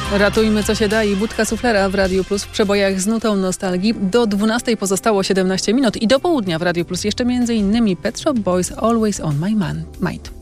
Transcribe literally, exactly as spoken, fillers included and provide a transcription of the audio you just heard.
Ratujmy co się da i budka suflera w Radiu Plus w przebojach z nutą nostalgii. Do dwunastej pozostało siedemnaście minut i do południa w Radiu Plus jeszcze między innymi Pet Shop Boys Always on My Man- Mind.